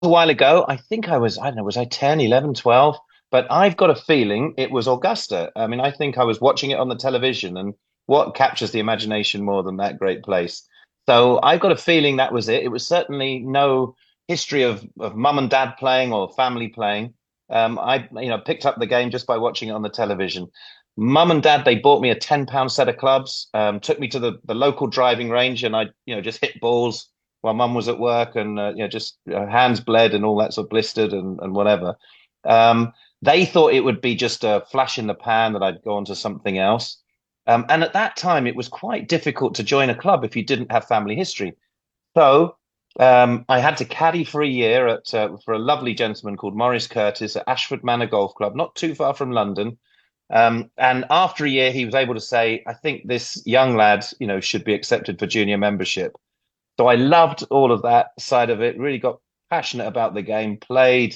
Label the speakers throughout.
Speaker 1: A while ago. I think I don't know, was I 10, 11, 12? But I've got a feeling it was Augusta. I mean, I think I was watching it on the television, and what captures the imagination more than that great place? So I've got a feeling that was it. It was certainly no history of mum and dad playing or family playing. I, picked up the game just by watching it on the television. Mum and dad, they bought me a £10 set of clubs, took me to the local driving range, and I, just hit balls while mum was at work, and just hands bled and all that, sort of blistered and whatever. They thought it would be just a flash in the pan that I'd go on to something else. And at that time, it was quite difficult to join a club if you didn't have family history. So I had to caddy for a year for a lovely gentleman called Maurice Curtis at Ashford Manor Golf Club, not too far from London. And after a year, he was able to say, "I think this young lad, should be accepted for junior membership." So I loved all of that side of it. Really got passionate about the game. Played,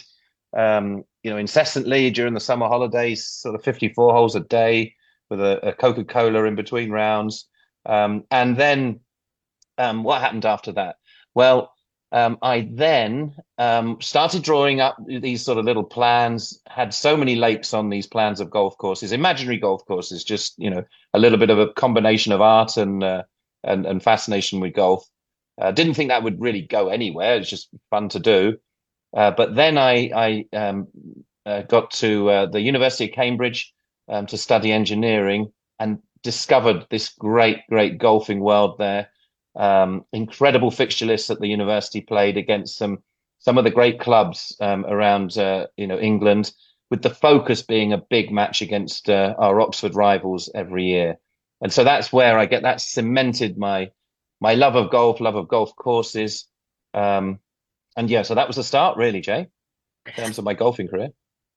Speaker 1: incessantly during the summer holidays, sort of 54 holes a day with a Coca-Cola in between rounds. And then what happened after that? Well, I then started drawing up these sort of little plans. Had so many lakes on these plans of golf courses, imaginary golf courses, just a little bit of a combination of art and fascination with golf. Didn't think that would really go anywhere. It's just fun to do. But then I got to the University of Cambridge to study engineering and discovered this great, great golfing world there. Incredible fixture lists at the university, played against some of the great clubs around England, with the focus being a big match against our Oxford rivals every year. And so that's where I get that cemented my love of golf courses. And yeah, so that was the start, really, Jay, in terms of my golfing career.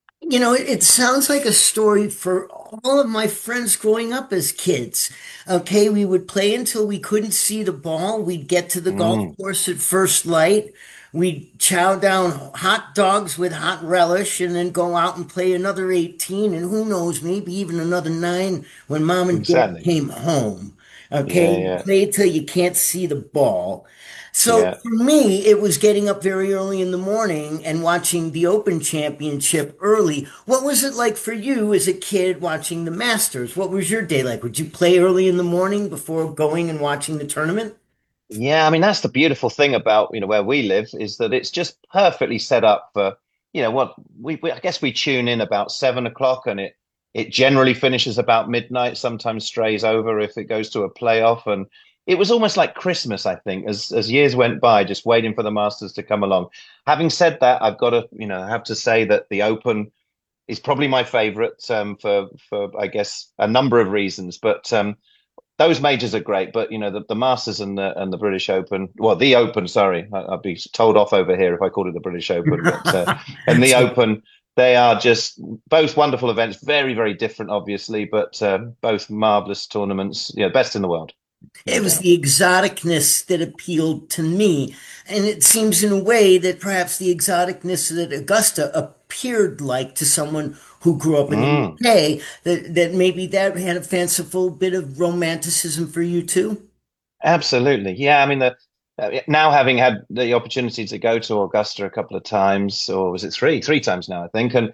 Speaker 2: It sounds like a story for all of my friends growing up as kids. Okay, we would play until we couldn't see the ball. We'd get to the golf
Speaker 1: Mm,
Speaker 2: course at first light. We'd chow down hot dogs with hot relish and then go out and play another 18 and who knows, maybe even another nine when mom and dad
Speaker 1: exactly.
Speaker 2: came home. Okay,
Speaker 1: Yeah,
Speaker 2: you
Speaker 1: yeah,
Speaker 2: play till you can't see the ball. So
Speaker 1: yeah.
Speaker 2: for me, it was getting up very early in the morning and watching the Open Championship early. What was it like for you as a kid watching the Masters? What was your day like? Would you play early in the morning before going and watching the tournament?
Speaker 1: Yeah, I mean that's the beautiful thing about where we live, is that it's just perfectly set up for what we I guess we tune in about 7 o'clock, and it generally finishes about midnight, sometimes strays over if it goes to a playoff. And it was almost like Christmas, I think, as years went by, just waiting for the Masters to come along. Having said that, I've got to have to say that the Open is probably my favorite, for I guess a number of reasons. But those majors are great, but the Masters and the British Open, well, the Open, sorry, I'd be told off over here if I called it the British Open, but and the
Speaker 2: That's
Speaker 1: Open, they are just both wonderful events, very, very different, obviously, but both marvelous tournaments, best in the world, no
Speaker 2: It was
Speaker 1: doubt.
Speaker 2: the exoticness that appealed to me. And it seems in a way that perhaps the exoticness that Augusta appeared like to someone who grew up in the
Speaker 1: Mm.
Speaker 2: UK, that maybe that had a fanciful bit of romanticism for you too.
Speaker 1: Absolutely. Yeah. I mean, now having had the opportunity to go to Augusta a couple of times, or was it three? Three times now, I think. And,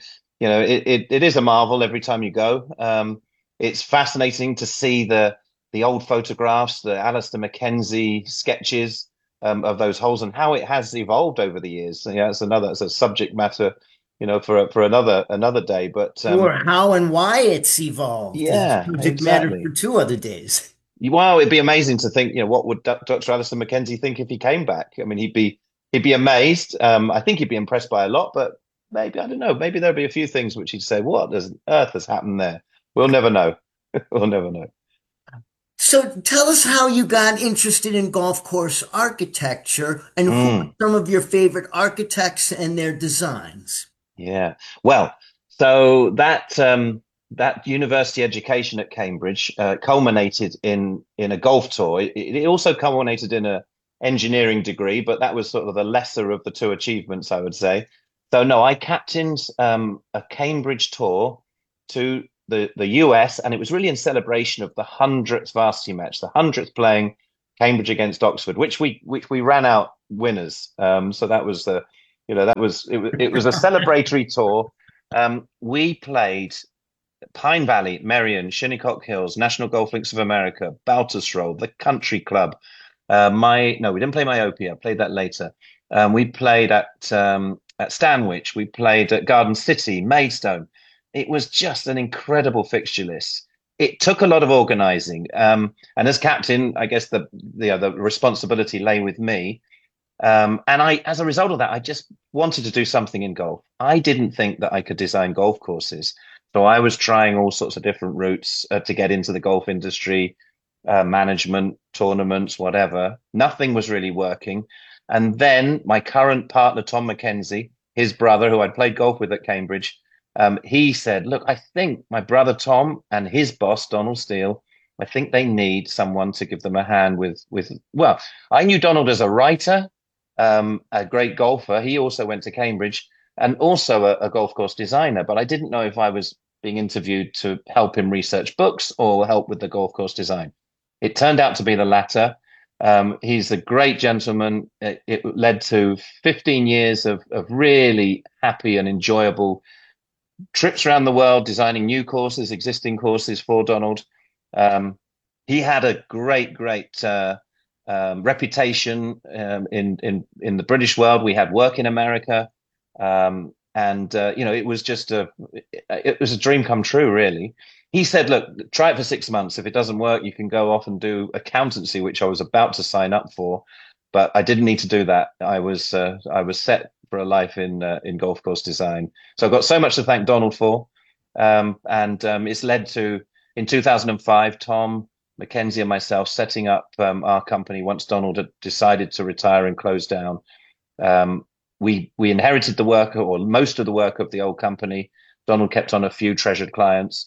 Speaker 1: it is a marvel every time you go. It's fascinating to see the old photographs, the Alistair Mackenzie sketches of those holes, and how it has evolved over the years. So, yeah, it's a subject matter, for another day. But
Speaker 2: Or how and why it's evolved is
Speaker 1: yeah,
Speaker 2: subject matter for
Speaker 1: exactly.
Speaker 2: two other days.
Speaker 1: Wow, it'd be amazing to think, what would Dr. Alistair Mackenzie think if he came back? I mean, he'd be amazed. I think he'd be impressed by a lot, but maybe, I don't know, maybe there'll be a few things which he'd say, "What does earth has happened there?" We'll never know. We'll never know.
Speaker 2: So tell us how you got interested in golf course architecture and who are
Speaker 1: Mm,
Speaker 2: some of your favorite architects and their designs.
Speaker 1: yeah. Well, so that university education at Cambridge culminated in a golf tour. It also culminated in a engineering degree, but that was sort of the lesser of the two achievements, I would say. So no, I captained a Cambridge tour to the US, and it was really in celebration of the 100th varsity match, the 100th playing Cambridge against Oxford, which we ran out winners. So that was the That was it was a celebratory tour. We played Pine Valley, Merion, Shinnecock Hills, National Golf Links of America, Baltusrol, the Country Club. My no, we didn't play Myopia. Played that later. We played at Stanwich. We played at Garden City, Maidstone. It was just an incredible fixture list. It took a lot of organising, and as captain, I guess the responsibility lay with me. And as a result of that, I just wanted to do something in golf. I didn't think that I could design golf courses. So I was trying all sorts of different routes to get into the golf industry, management, tournaments, whatever. Nothing was really working. And then my current partner, Tom Mackenzie, his brother, who I'd played golf with at Cambridge, he said, "Look, I think my brother Tom and his boss, Donald Steele, I think they need someone to give them a hand with." Well, I knew Donald as a writer, a great golfer. He also went to Cambridge and also a golf course designer, but I didn't know if I was being interviewed to help him research books or help with the golf course design. It turned out to be the latter. He's a great gentleman. It led to 15 years of really happy and enjoyable trips around the world, designing new courses, existing courses for Donald. He had a great reputation in the British world. We had work in America, and it was just a dream come true, really. He said, "Look, try it for 6 months. If it doesn't work, you can go off and do accountancy," which I was about to sign up for, but I didn't need to do that. I was set for a life in golf course design. So I've got so much to thank Donald for, and it's led to in 2005, Tom Mackenzie and myself setting up our company once Donald had decided to retire and close down. We inherited the work or most of the work of the old company. Donald kept on a few treasured clients,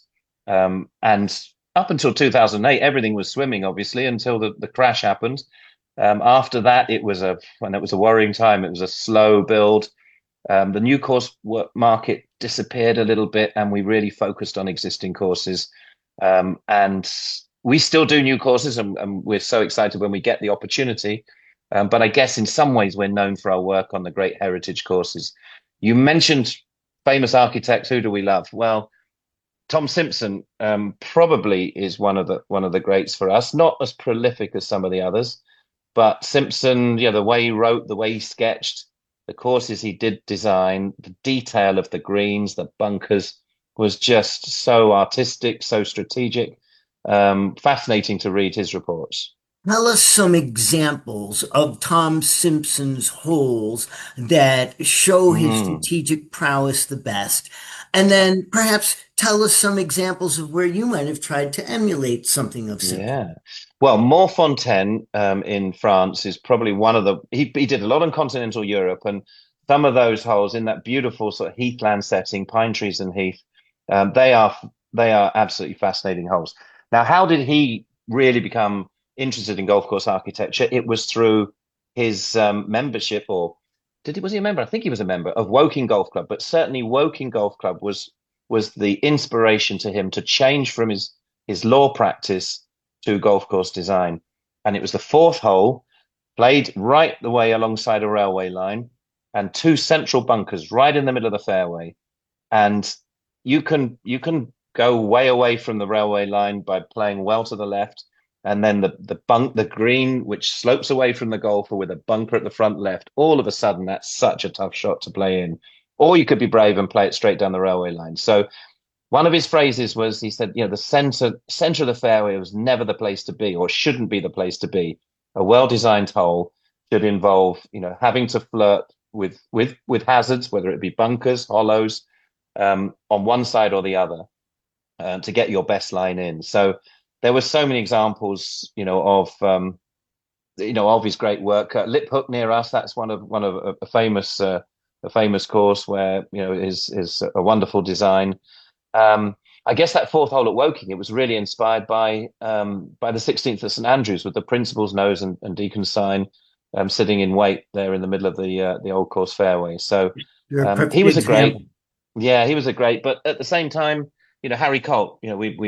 Speaker 1: and up until 2008, everything was swimming, obviously, until the crash happened. After that, it was a worrying time. It was a slow build. The new course market disappeared a little bit, and we really focused on existing courses. And we still do new courses, and we're so excited when we get the opportunity. But I guess in some ways we're known for our work on the great heritage courses. You mentioned famous architects. Who do we love? Well, Tom Simpson probably is one of the greats for us. Not as prolific as some of the others, but Simpson, the way he wrote, the way he sketched, the courses he did design, the detail of the greens, the bunkers was just so artistic, so strategic. Fascinating to read his reports.
Speaker 2: Tell us some examples of Tom Simpson's holes that show his
Speaker 1: Mm,
Speaker 2: strategic prowess the best. And then perhaps tell us some examples of where you might have tried to emulate something of Simpson.
Speaker 1: yeah. Well, Montfontaine in France is probably one of the. He did a lot in continental Europe, and some of those holes in that beautiful sort of heathland setting, pine trees and heath, they are absolutely fascinating holes. Now, how did he really become interested in golf course architecture? It was through his membership, or was he a member? I think he was a member of Woking Golf Club, but certainly Woking Golf Club was the inspiration to him to change from his law practice to golf course design. And it was the fourth hole, played right the way alongside a railway line, and two central bunkers right in the middle of the fairway. And you can go way away from the railway line by playing well to the left, and then the green which slopes away from the golfer with a bunker at the front left. All of a sudden, that's such a tough shot to play in. Or you could be brave and play it straight down the railway line. So one of his phrases was, he said, the center of the fairway was never the place to be, or shouldn't be the place to be. A well-designed hole should involve, having to flirt with hazards, whether it be bunkers, hollows, on one side or the other, to get your best line in. So there were so many examples, of his great work. Lip near us, that's one of a famous course where is a wonderful design. I guess that fourth hole at Woking, it was really inspired by the 16th at St Andrews with the Principal's Nose and Deacon's Sign sitting in wait there in the middle of the old course fairway. So
Speaker 2: You're a
Speaker 1: he
Speaker 2: perfect
Speaker 1: was a great,
Speaker 2: example.
Speaker 1: yeah, he was a great. But at the same time, Harry Colt,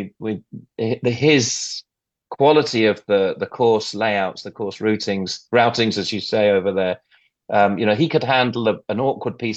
Speaker 1: his quality of the course layouts, the course routings as you say over there. You know, he could handle an awkward piece